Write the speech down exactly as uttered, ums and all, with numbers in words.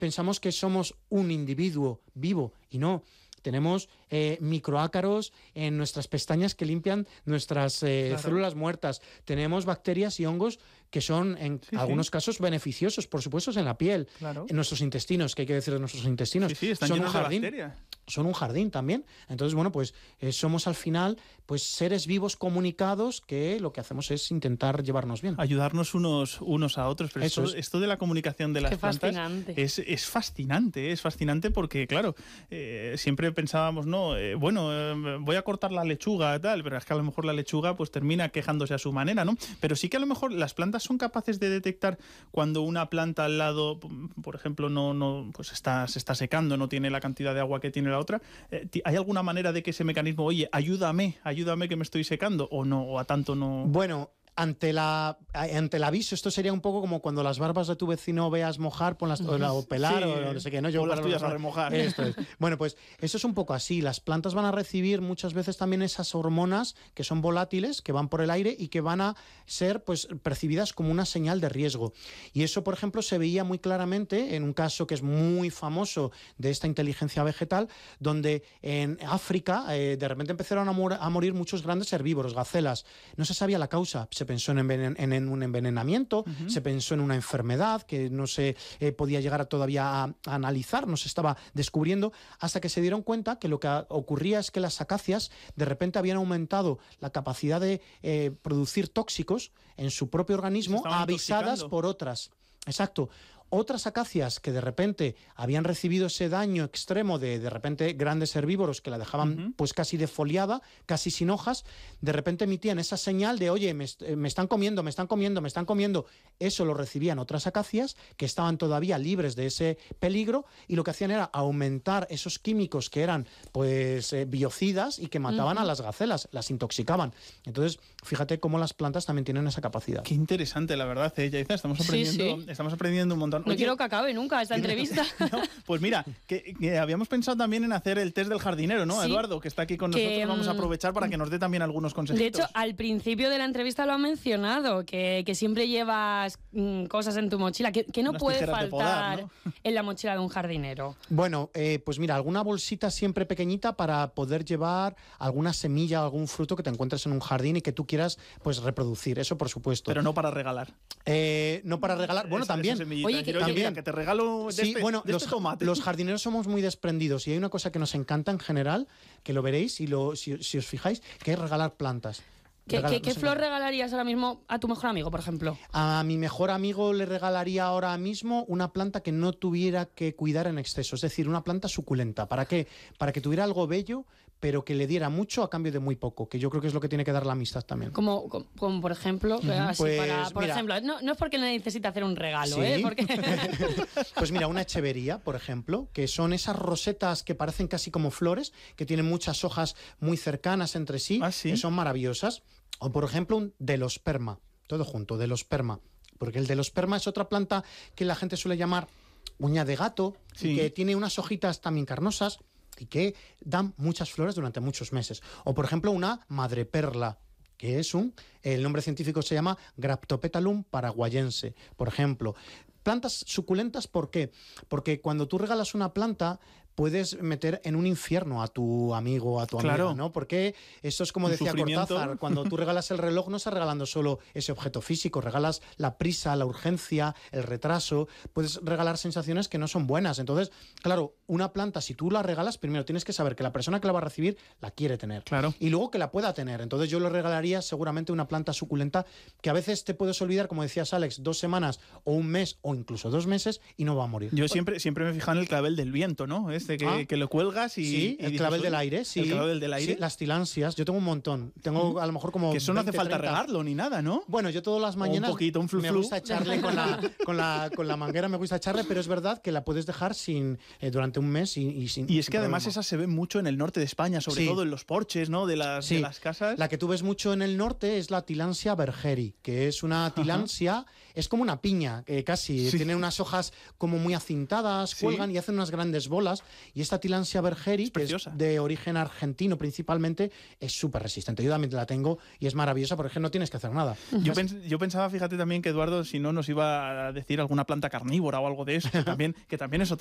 pensamos que somos un individuo vivo y no. Tenemos eh, microácaros en nuestras pestañas que limpian nuestras eh, claro. células muertas. Tenemos bacterias y hongos que son en sí, algunos sí. casos beneficiosos, por supuesto, en la piel. Claro. En nuestros intestinos, que hay que decir de nuestros intestinos. Sí, sí, están son llenos un jardín. de bacterias. Son un jardín también. Entonces, bueno, pues eh, somos al final pues seres vivos comunicados que lo que hacemos es intentar llevarnos bien. Ayudarnos unos, unos a otros. Pero esto, es. esto de la comunicación de las Qué plantas es, es fascinante. Es fascinante porque, claro, eh, siempre pensábamos, no, eh, bueno, eh, voy a cortar la lechuga tal, pero es que a lo mejor la lechuga pues termina quejándose a su manera, ¿no? Pero sí que a lo mejor las plantas son capaces de detectar cuando una planta al lado, por ejemplo, no, no pues está, se está secando, no tiene la cantidad de agua que tiene la otra. Eh, ¿Hay alguna manera de que ese mecanismo, oye, ayúdame, ayúdame que me estoy secando, o no, o a tanto no? Bueno, ante la ante el aviso, esto sería un poco como cuando las barbas de tu vecino veas mojar, ponlas o, o pelar, sí, o no sé qué, ¿no? Yo las tuyas a remojar. Esto es. Bueno, pues eso es un poco así. Las plantas van a recibir muchas veces también esas hormonas que son volátiles, que van por el aire y que van a ser pues percibidas como una señal de riesgo. Y eso, por ejemplo, se veía muy claramente en un caso que es muy famoso de esta inteligencia vegetal, donde en África eh, de repente empezaron a, mor- a morir muchos grandes herbívoros, gacelas. No se sabía la causa. Se pensó en, envenen- en, en un envenenamiento, uh-huh. se pensó en una enfermedad que no se eh, podía llegar a todavía a, a analizar, no se estaba descubriendo, hasta que se dieron cuenta que lo que ocurría es que las acacias de repente habían aumentado la capacidad de eh, producir tóxicos en su propio organismo, avisadas por otras. Exacto. Otras acacias que de repente habían recibido ese daño extremo de de repente grandes herbívoros que la dejaban uh-huh. pues casi defoliada, casi sin hojas, de repente emitían esa señal de oye, me, est- me están comiendo, me están comiendo, me están comiendo. Eso lo recibían otras acacias que estaban todavía libres de ese peligro y lo que hacían era aumentar esos químicos que eran pues eh, biocidas y que mataban uh-huh. a las gacelas, las intoxicaban. Entonces, fíjate cómo las plantas también tienen esa capacidad. Qué interesante, la verdad, eh, Yaiza, estamos aprendiendo, sí, sí. estamos aprendiendo un montón. No Oye, quiero que acabe nunca esta entrevista. No, pues mira, que, que habíamos pensado también en hacer el test del jardinero, ¿no, sí, Eduardo? Que está aquí con que, nosotros. Vamos a aprovechar para que nos dé también algunos consejitos. De hecho, al principio de la entrevista lo ha mencionado, que, que siempre llevas mm, cosas en tu mochila, que, que no Unas puede faltar podar, ¿no? en la mochila de un jardinero. Bueno, eh, pues mira, alguna bolsita siempre pequeñita para poder llevar alguna semilla, algún fruto que te encuentres en un jardín y que tú quieras pues reproducir, eso por supuesto. Pero no para regalar. Eh, no para regalar, bueno, esa, también. Esa Oye, que, también. Mira, que te regalo de sí, este, bueno, de los, este tomate. Los jardineros somos muy desprendidos y hay una cosa que nos encanta en general, que lo veréis y lo, si, si os fijáis, que es regalar plantas. ¿Qué, ¿qué, ¿qué flor regalarías ahora mismo a tu mejor amigo, por ejemplo? A mi mejor amigo le regalaría ahora mismo una planta que no tuviera que cuidar en exceso, es decir, una planta suculenta. ¿Para qué? Para que tuviera algo bello, pero que le diera mucho a cambio de muy poco, que yo creo que es lo que tiene que dar la amistad también. Como, como, como por ejemplo, uh-huh. así pues, para, por mira, ejemplo, no, no es porque necesita hacer un regalo, ¿sí? ¿eh? Porque... Pues mira, una echevería, por ejemplo, que son esas rosetas que parecen casi como flores, que tienen muchas hojas muy cercanas entre sí, ¿Ah, sí? que son maravillosas. O, por ejemplo, un delosperma, todo junto, delosperma. Porque el delosperma es otra planta que la gente suele llamar uña de gato, sí. y que tiene unas hojitas también carnosas y que dan muchas flores durante muchos meses. O, por ejemplo, una madreperla, que es un... El nombre científico se llama Graptopetalum paraguayense, por ejemplo. Plantas suculentas, ¿por qué? Porque cuando tú regalas una planta puedes meter en un infierno a tu amigo, a tu claro. amiga, ¿no? Porque eso es como un decía sufrimiento. Cortázar, cuando tú regalas el reloj no estás regalando solo ese objeto físico, regalas la prisa, la urgencia, el retraso, puedes regalar sensaciones que no son buenas. Entonces, claro, una planta, si tú la regalas, primero tienes que saber que la persona que la va a recibir la quiere tener. Claro. Y luego que la pueda tener. Entonces yo le regalaría seguramente una planta suculenta que a veces te puedes olvidar, como decías Alex, dos semanas o un mes o incluso dos meses y no va a morir. Yo siempre, siempre me fijo en el clavel del viento, ¿no? Este que, ah. que lo cuelgas y... Sí, y el dices, clavel del aire, sí. El clavel del aire. Sí, las tilansias, yo tengo un montón. Tengo a lo mejor como que eso no veinte, hace falta treinta. Regarlo ni nada, ¿no? Bueno, yo todas las mañanas o un poquito, un flu, me flu. gusta echarle con la, con, la, con la manguera, me gusta echarle, pero es verdad que la puedes dejar sin eh, durante un mes y, y sin Y es que sin además problema. esa se ve mucho en el norte de España, sobre sí. todo en los porches, ¿no? De las, sí. de las casas. La que tú ves mucho en el norte es la Tilansia bergeri, que es una tilansia es como una piña, eh, casi. Sí. Tiene unas hojas como muy acintadas, cuelgan sí. y hacen unas grandes bolas. Y esta Tillandsia bergeri, es que es de origen argentino principalmente, es súper resistente. Yo también la tengo y es maravillosa porque no tienes que hacer nada. Yo, pens yo pensaba, fíjate también que Eduardo, si no nos iba a decir alguna planta carnívora o algo de eso, que también, que también es